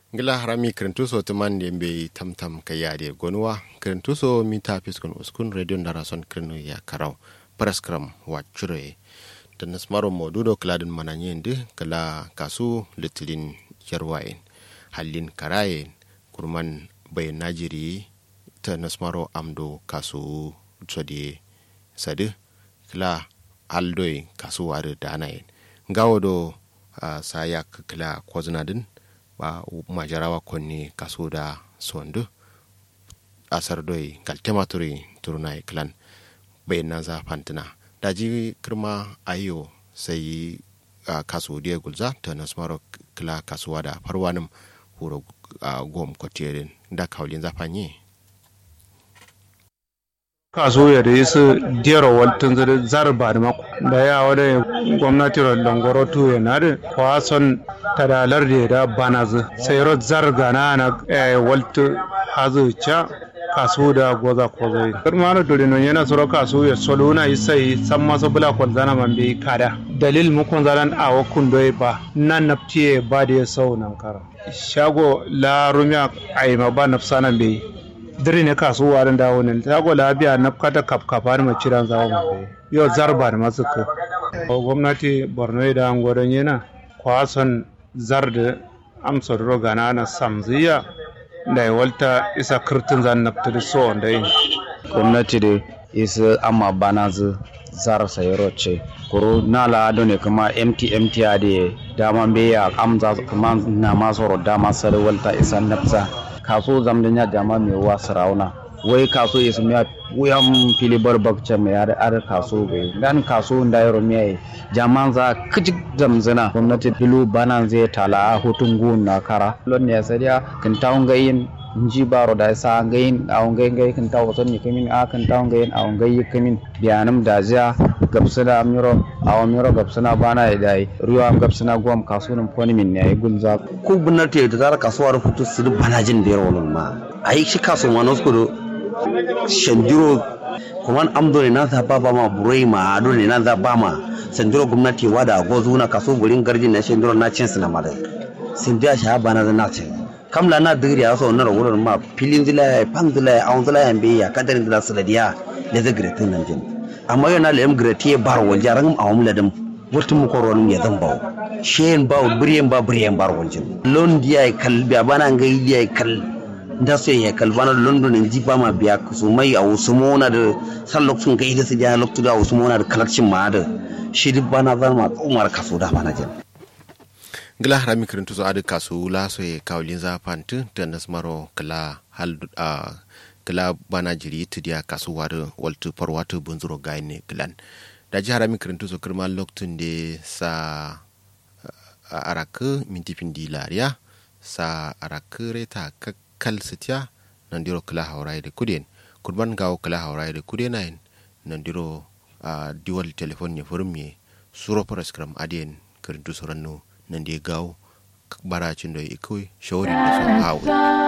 Gila harami kirintuso tuman yembe tamtam kayade gonwa kirintuso mita fiskun uskun radio ndarason kirinu ya karau paraskram wachure tanas maro modudo kladin mananyende kala kasu litilin yarwain halin karayen kurman bay najiri tanas maro amdo kasu tsodi sadu kala aldoy kasu wade danayen gawodo sayak kala kwaznadin ba majarawa konni kaso da sondu asar doi galtematuri turunai klan bayan za fantina daji kirma ayo sai kaso dia gulza ta nasmaro kla kasuwa da farwanin huro gom kotiyerin da kaulin zafanye kaso ya da yasu diyara waltun zarba da mako da ya wada gwamnati langoro tu ya nari kwason tadalar da da banazu sai rot zarga na waltu hazu cha kaso da goza kozai kirma na dole non yana soro kaso ya solo na isai san maso bula kwalzana man bai kada dalil mukon zalan a wakun doye ba nan naftiye ba da ya sau nan kara shago la rumiya aima ba nafsanan bai dare ne kasuwa da dawo ne shago labiya nafkata kafkafa ma ciran zawo mai yau zarba da masu ka gwamnati borno da an gwadon yana kwason zar da amsar rogana na samziya da ya walta isa kirtin zan naftar so wanda yi gwamnati da isa amma bana zar sayaro ce kuro na la'ado ne kuma mt a da dama beya amza kuma na masu dama sare walta isa nafsa kaso zamdanya dama mai wasu rauna wai kaso ya sumi wuyan fili barbakce mai ar kaso bai dan kaso da yaro mai jaman za kijik zamzana gwamnati filu bana zai tala a hutun gun na kara lon ya sariya kan tawon gayin nji baro da sa gayin a gayin gayin kan tawo son ni kamin a kan tawon gayin a gayin kamin biyanam da ja gabsana amiro a amiro gabsana bana da dai ruwa gabsana gwam kaso nan foni min ne gulza ko gwamnati da zara kasuwar hutu su bana jin da yaro ma ai shi kaso ma nosko shanjiro kuma amdo ne na za ba ma burai ma ado ne na za ba ma shanjiro gwamnati wada gozu na kaso gurin garjin na shanjiro na cin su na mada sun da sha bana da na cin kamla na digiri a so na rawurar ma filin zila pan zila an zila yan biya kadarin zila su da diya da zagretin nan jin amma yana da imgrati bar wal jaran awum ladam wurtun mu koron ya zan bawo shen bawo buriyen bar waljin lon diya kalbi bana ngai diya kal da so ya kalbana london in ji ba ma biya su mai a usmona da sallok sun kai da su ja loktu da usmona da collection ma da shi duk bana zan ma umar kaso da bana jin gila harami kirintu so adu kaso la so ya kaulin zafantu da nasmaro kala hal kala bana jiri tidiya kaso wadu waltu parwatu bunzuro gaine klan da ji harami kirintu so kirma loktun de sa araka mintifin di lariya sa araka reta kal sitya nandiro kala hawrai de kudin kurban gawo kala hawrai de kudenain nandiro diwal telefon ne furmi suro paraskram adien kirintu soranno nandi gawo baracin da ikoi shawari da so hawo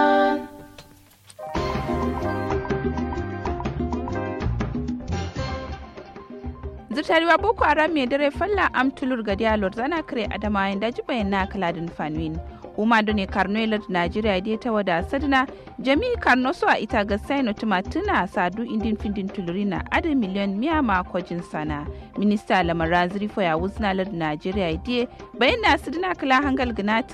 zutariwa boko haram mai dare falla amtulur ga dialor zana kare adama yin daji bayan na kaladin fanwin uma done karno elat Nigeria dai ta wada sadna jami'i karno so a ita ga saino tumatuna sadu indin findin tulurina ada miliyan miya ma kwajin sana minista lamar raziri fo ya wuzna lat Nigeria dai bayan na sadna kala hangal ganati